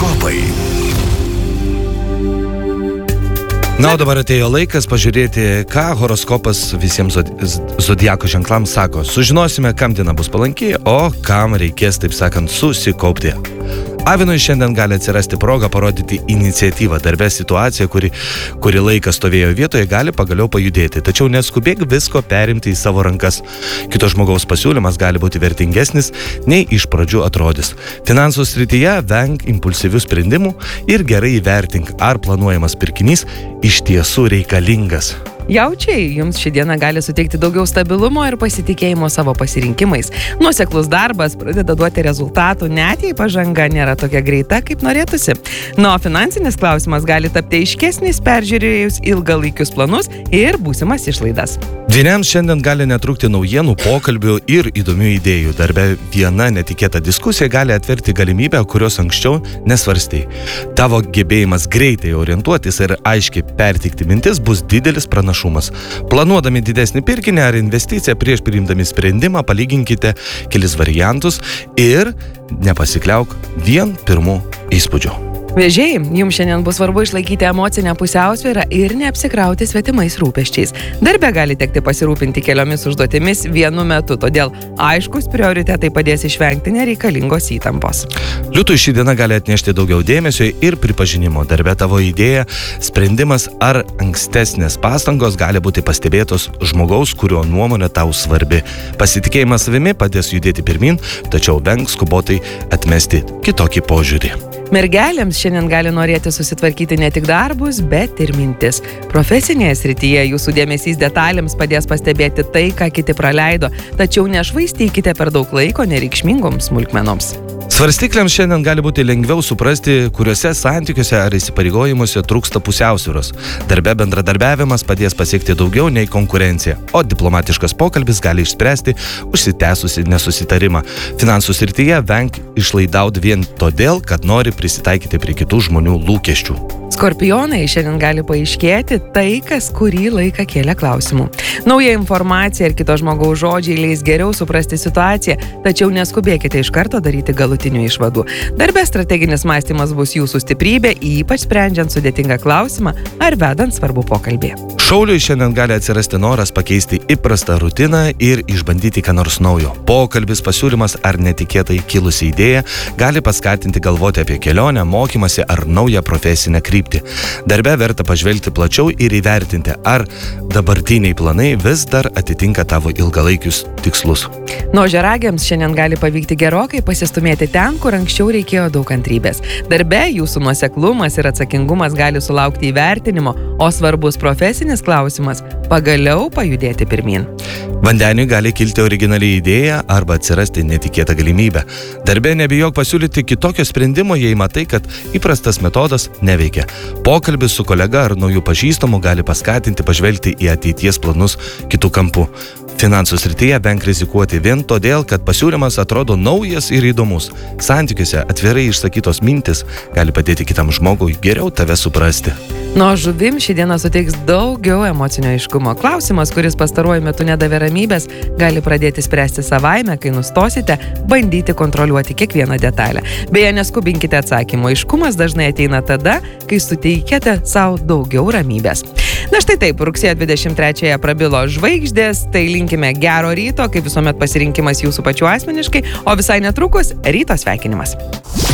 Horoskopai. Na, o dabar atėjo laikas pažiūrėti, ką horoskopas visiems zodiako ženklams sako. Sužinosime, kam diena bus palanki, o kam reikės, taip sakant, susikaupti. Avinui šiandien gali atsirasti proga parodyti iniciatyvą darbe. Situacija, kuri laiką stovėjo vietoje, gali pagaliau pajudėti. Tačiau neskubėk visko perimti į savo rankas. Kito žmogaus pasiūlymas gali būti vertingesnis, nei iš pradžių atrodys. Finansų srityje venk impulsyvių sprendimų ir gerai įvertink, ar planuojamas pirkinys iš tiesų reikalingas. Jaučiai, jums ši diena gali suteikti daugiau stabilumo ir pasitikėjimo savo pasirinkimais. Nuoseklus darbas pradeda duoti rezultatų, net jei pažanga nėra tokia greita, kaip norėtųsi. O finansinis klausimas gali tapti aiškesnis, peržiūrėjus ilgalaikius planus ir būsimas išlaidas. Dvyniams šiandien gali netrūkti naujienų, pokalbių ir įdomių idėjų. Darbe viena netikėta diskusija gali atverti galimybę, kurios anksčiau nesvarstei. Tavo gebėjimas greitai orientuotis ir aiškiai perteikti mintis bus didelis pranašumas. Planuodami didesnį pirkinį ar investiciją prieš priimdami sprendimą, palyginkite kelis variantus ir nepasikliauk vien pirmų įspūdžių. Vėžiai, jums šiandien bus svarbu išlaikyti emocinę pusiausvyrą ir neapsikrauti svetimais rūpesčiais. Darbe gali tekti pasirūpinti keliomis užduotimis vienu metu, todėl aiškus prioritetai padės išvengti nereikalingos įtampos. Liūtui ši diena gali atnešti daugiau dėmesio ir pripažinimo. Darbe tavo idėja, sprendimas ar ankstesnės pastangos gali būti pastebėtos žmogaus, kurio nuomonė tau svarbi. Pasitikėjimas savimi padės judėti pirmin, tačiau venk skubotai atmesti kitokį požiūrį. Mergelėms šiandien gali norėti susitvarkyti ne tik darbus, bet ir mintis. Profesinėje srityje jūsų dėmesys detalėms padės pastebėti tai, ką kiti praleido, tačiau nešvaistykite per daug laiko nereikšmingoms smulkmenoms. Svarstykliams šiandien gali būti lengviau suprasti, kuriuose santykiuose ar įsipareigojimuose trūksta pusiausvyros. Darbe bendradarbiavimas padės pasiekti daugiau nei konkurencija, o diplomatiškas pokalbis gali išspręsti užsitęsusi nesusitarimą. Finansų srityje venk išlaidauti vien todėl, kad nori prisitaikyti prie kitų žmonių lūkesčių. Skorpionai, šiandien gali paaiškėti tai, kas kurį laiką kėlė klausimų. Nauja informacija ir kito žmogaus žodžiai leis geriau suprasti situaciją, tačiau neskubėkite iš karto daryti galutinių išvadų. Darbe strateginis mąstymas bus jūsų stiprybė, ypač sprendžiant sudėtingą klausimą ar vedant svarbų pokalbį. Šauliui šiandien gali atsirasti noras pakeisti įprastą rutiną ir išbandyti ką nors naujo. Pokalbis, pasiūlymas ar netikėtai kilusi idėja gali paskatinti galvoti apie kelionę, mokymąsi ar naują profesinę kryptį. Darbe verta pažvelgti plačiau ir įvertinti, ar dabartiniai planai vis dar atitinka tavo ilgalaikius tikslus. Ožiaragiams šiandien gali pavykti gerokai pasistumėti ten, kur anksčiau reikėjo daug kantrybės. Darbe jūsų nuoseklumas ir atsakingumas gali sulaukti įvertinimo, o svarbus profesinis klausimas – pagaliau pajudėti pirmin. Vandeniui gali kilti originali idėja arba atsirasti netikėta galimybė. Darbe nebijok pasiūlyti kitokio sprendimo, jei matai, kad įprastas metodas neveikia. Pokalbis su kolega ar naujų pažįstamų gali paskatinti pažvelgti į ateities planus kitų kampų. Finansų srityje venk rizikuoti vien todėl, kad pasiūlymas atrodo naujas ir įdomus. Santykiuose atvirai išsakytos mintis gali padėti kitam žmogui geriau tave suprasti. Žuvim ši diena suteiks daugiau emocinio aiškumo. Klausimas, kuris pastaruoju metu nedavė ramybės, gali pradėti spręsti savaime, kai nustosite bandyti kontroliuoti kiekvieną detalę. Beje, neskubinkite atsakymų. Aiškumas dažnai ateina tada, kai suteikėte savo daugiau ramybės. Na štai taip, rugsėjo 23-ąją prabilo žvaigždės, tai linkime gero ryto, kaip visuomet pasirinkimas jūsų pačių asmeniškai, o visai netrukus ryto sveikinimas.